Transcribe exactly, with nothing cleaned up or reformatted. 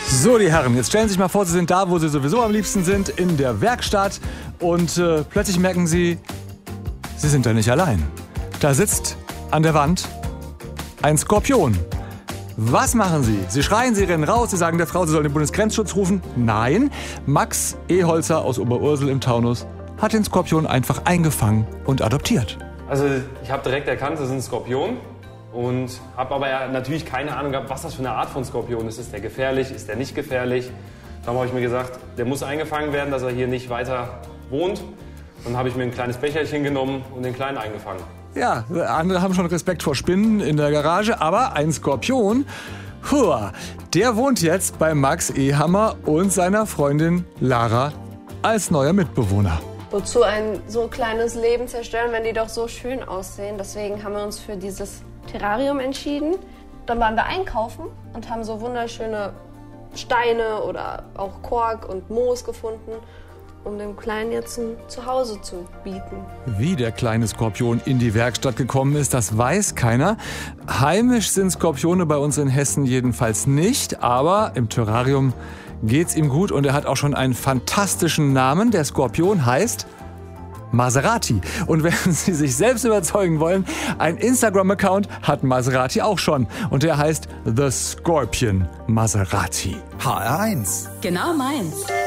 So, die Herren, jetzt stellen Sie sich mal vor, Sie sind da, wo Sie sowieso am liebsten sind, in der Werkstatt. Und äh, plötzlich merken Sie, Sie sind da nicht allein. Da sitzt an der Wand ein Skorpion. Was machen Sie? Sie schreien, Sie rennen raus, Sie sagen der Frau, sie soll den Bundesgrenzschutz rufen. Nein, Max Eholzer aus Oberursel im Taunus hat den Skorpion einfach eingefangen und adoptiert. Also ich habe direkt erkannt, das ist ein Skorpion. Und habe aber ja natürlich keine Ahnung gehabt, was das für eine Art von Skorpion ist. Ist der gefährlich? Ist der nicht gefährlich? Darum habe ich mir gesagt, der muss eingefangen werden, dass er hier nicht weiter wohnt. Dann habe ich mir ein kleines Becherchen genommen und den Kleinen eingefangen. Ja, andere haben schon Respekt vor Spinnen in der Garage, aber ein Skorpion, hua, der wohnt jetzt bei Max Ehammer und seiner Freundin Lara als neuer Mitbewohner. Wozu ein so kleines Leben zerstören, wenn die doch so schön aussehen? Deswegen haben wir uns für dieses Terrarium entschieden. Dann waren wir einkaufen und haben so wunderschöne Steine oder auch Kork und Moos gefunden, um dem Kleinen jetzt ein Zuhause zu bieten. Wie der kleine Skorpion in die Werkstatt gekommen ist, das weiß keiner. Heimisch sind Skorpione bei uns in Hessen jedenfalls nicht, aber im Terrarium geht's ihm gut und er hat auch schon einen fantastischen Namen. Der Skorpion heißt Maserati. Und wenn Sie sich selbst überzeugen wollen, ein Instagram-Account hat Maserati auch schon. Und der heißt The Scorpion Maserati. H R eins. Genau meins.